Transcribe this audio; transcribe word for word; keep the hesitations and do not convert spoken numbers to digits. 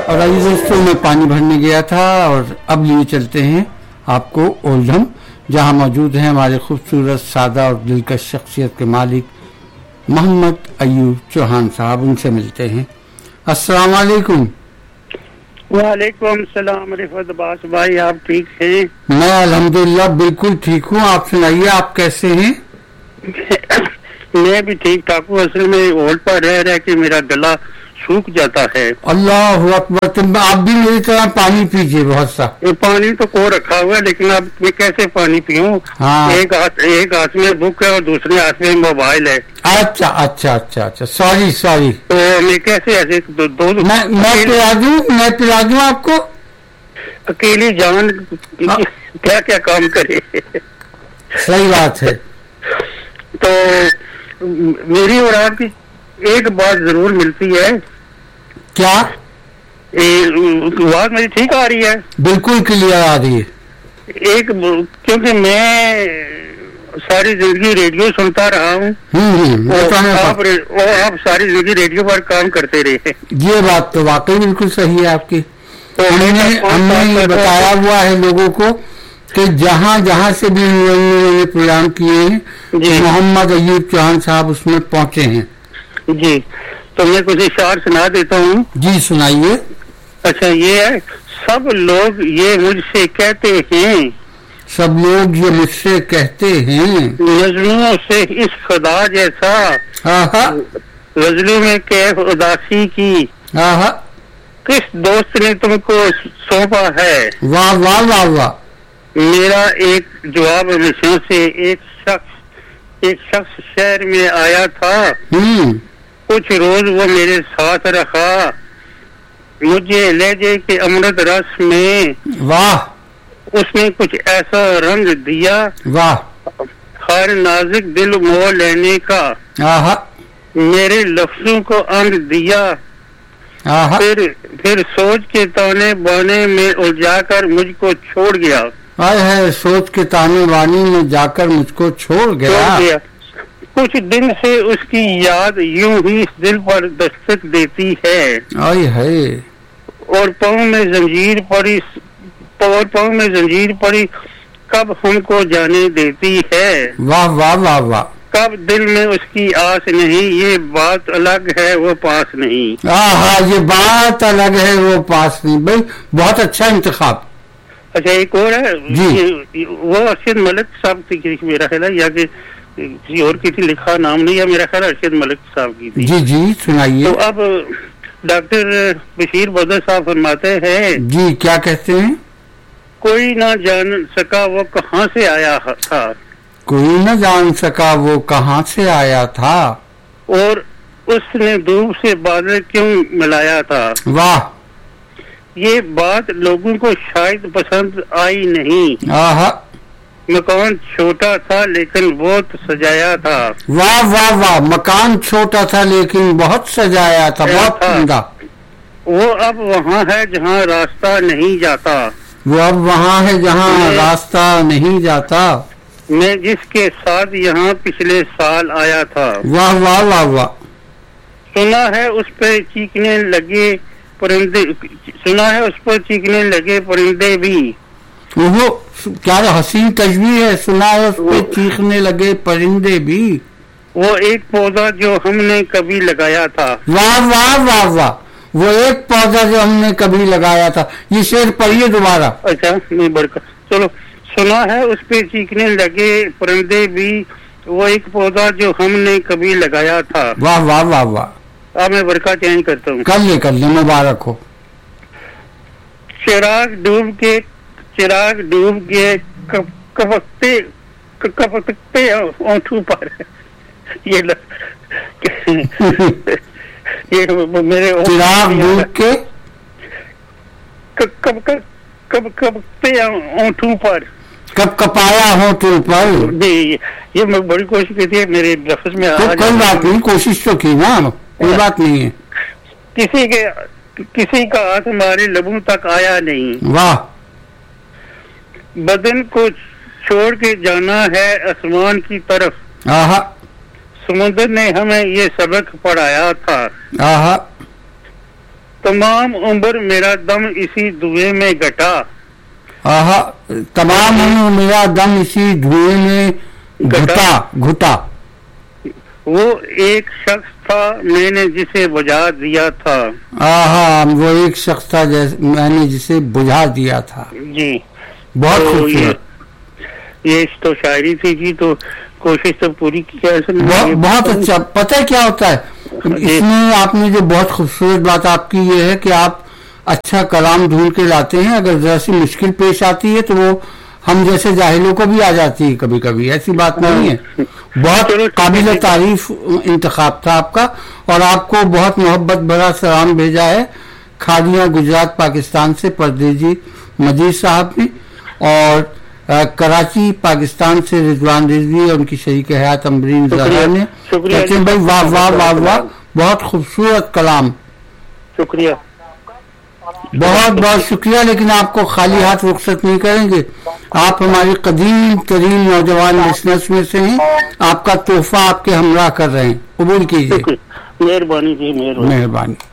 और अभी दोस्तों मैं पानी भरने गया था और अब लिए चलते हैं आपको ओल्डम, जहां मौजूद हैं हमारे खूबसूरत, सादा और दिलकश शख्सियत के मालिक मोहम्मद अयूब चौहान साहब। उनसे मिलते हैं। अस्सलाम वालेकुम। वालेकुम सलाम रिफत अब्बास भाई, आप ठीक हैं? मैं अल्हम्दुलिल्लाह बिल्कुल ठीक हूँ। आप सुनाइए, आप कैसे हैं? मैं भी ठीक ठाक हूँ। असल में होल पर रह रह के मेरा गला सूख जाता है। अल्लाह अकबर। तुम आप भी मेरी तरह पानी पीजिए बहुत सा। ये पानी तो को रखा हुआ है, लेकिन अब मैं कैसे पानी पीऊँ? हाँ। एक हाथ एक हाथ में बुक है और दूसरे हाथ में मोबाइल है। अच्छा अच्छा अच्छा अच्छा सॉरी सॉरी। तो मैं कैसे ऐसे दो, दो मैं मैं पिला दूँ मैं पिला दूँ आपको? अकेली जान क्या क्या काम करे। सही बात है। तो मेरी और आपकी एक बात जरूर मिलती है। क्या? बात मेरी ठीक आ रही है? बिल्कुल क्लियर आ रही है। एक क्योंकि मैं सारी जिंदगी रेडियो सुनता रहा हूँ और आप, आप सारी जिंदगी रेडियो पर काम करते रहे। ये बात तो वाकई बिल्कुल सही है आपकी। तो हमने हमने ये बताया हुआ है लोगों को कि जहाँ जहाँ से भी उन्होंने प्रोग्राम किए हैं मोहम्मद अयूब चौहान साहब उसमें पहुँचे हैं। जी, तो मैं कुछ इशार सुना देता हूँ। जी सुनाइए। अच्छा, ये है, सब लोग ये मुझसे कहते हैं सब लोग ये मुझसे कहते हैं नजरों से इस खुदा जैसा गजलों में कैफ उदासी की किस दोस्त ने तुमको सौंपा है। वाह वाह वाह वाह। मेरा एक जवाब हमेशा से एक शख्स एक शख्स शहर में आया था। कुछ रोज वो मेरे साथ रखा, मुझे लहजे के अमृत रस में वाह उसने कुछ ऐसा रंग दिया, वाह, हर नाजुक दिल मोह लेने का आहा, मेरे लफ्जों को अंग दिया। आहा, फिर फिर सोच के ताने बाने में उलझाकर मुझको छोड़ गया। आए है, सोच के ताने बाने में जाकर मुझको छोड़ गया। छोड़ गया। कुछ दिन से उसकी याद यूं ही दिल पर दस्तक देती है। आए है। और पाँव में जंजीर पड़ी और पाँव में जंजीर पड़ी कब हमको जाने देती है। वाह वाह वाह वाह। कब दिल में उसकी आस नहीं, ये बात अलग है वो पास नहीं। हाँ, ये बात अलग है वो पास नहीं। भाई बहुत अच्छा इंतखाब। अच्छा, एक और है जी। वो अरशद मलिक साहब की मेरा ख्याल है, या कि किसी और की थी, लिखा नाम नहीं है, मेरा ख्याल अरशद मलिक साहब की थी। जी जी सुनाइए। तो अब डॉक्टर बशीर बदर साहब फरमाते हैं। जी, क्या कहते हैं? कोई ना जान सका वो कहाँ से आया था। कोई न जान सका वो कहाँ से आया था। और उसने धूप से बादल क्यों मिलाया था। वाह। ये बात लोगों को शायद पसंद आई नहीं। आहा। मकान छोटा था लेकिन बहुत सजाया था। वाह वाह वाह। मकान छोटा था लेकिन बहुत सजाया था, बहुत उम्दा। वो अब वहाँ है जहाँ रास्ता नहीं जाता। वो अब वहाँ है जहाँ रास्ता नहीं जाता। मैं जिसके साथ यहाँ पिछले साल आया था। वाह वाह वाह वाह। सुना है उस पर चीखने लगे परिंदे सुना है उस पर चीखने लगे परिंदे भी। वो क्या हसीन तस्वीर है। सुना है उस पर चीखने लगे परिंदे भी। वो एक पौधा जो हमने कभी लगाया था। वाह वाह वाह वाह। वो एक पौधा जो हमने कभी लगाया था। ये शेर पढ़िए दोबारा। अच्छा, नहीं बढ़कर चलो। सुना है उस पे चीखने लगे परिंदे भी, वो एक पौधा जो हमने कभी लगाया था। वाह वाह वाह वाह। अब मैं बरका चेंज करता हूँ। कर ले कर ले, मुबारक हो। चिराग डूब के चिराग डूब के कपकते कपकते ओंठों पर ये ल... ये मेरे चिराग डूब के कब कब कब कपते ओंठों पर कब कपाया होठों पर। ये, ये मैं बड़ी कोशिश की थी मेरे लफ्ज में। तो कोई बात नहीं, कोशिश तो की ना, कोई बात नहीं है। किसी के किसी का हाथ हमारे लबों तक आया नहीं। वाह। बदन को छोड़ के जाना है आसमान की तरफ। आहा। समुद्र ने हमें ये सबक पढ़ाया था। आहा। तमाम उम्र मेरा दम इसी धुएं में घटा। आहा, तमाम उम्र मेरा दम इसी धुएं में घटा घुटा। वो एक शख्स था मैंने जिसे बुझा दिया था। आहा, वो एक शख्स था जैसे मैंने जिसे बुझा दिया था जी। बहुत तो खूबसूरत। ये, ये तो शायरी थी जी, तो कोशिश तो पूरी की है। बहुत, बहुत अच्छा। पता है क्या होता है इसमें, आपने जो बहुत खूबसूरत बात आपकी ये है कि आप अच्छा कलाम ढूंढ के लाते हैं। अगर जरा सी मुश्किल पेश आती है तो वो हम जैसे जाहिलों को भी आ जाती है कभी कभी, ऐसी बात नहीं है। बहुत काबिल तारीफ इंतखाब था आपका, और आपको बहुत मोहब्बत भरा सलाम भेजा है खादिया गुजरात पाकिस्तान से परदेजी मजीद साहब ने, और आ, कराची पाकिस्तान से रिजवान रिजवी और उनकी शरीक हयात अमरीन ज़हरा ने। कहते हैं भाई वाह वाह वाह वाह, बहुत खूबसूरत कलाम, शुक्रिया, बहुत बहुत शुक्रिया। लेकिन आपको खाली हाथ रुखसत नहीं करेंगे, आप हमारी कदीम तरीन नौजवान लिसनर्स में से हैं। आपका तोहफा आपके हमरा कर रहे हैं, कबूल कीजिए। मेहरबानी जी, मेहरबानी। मेहरबानी।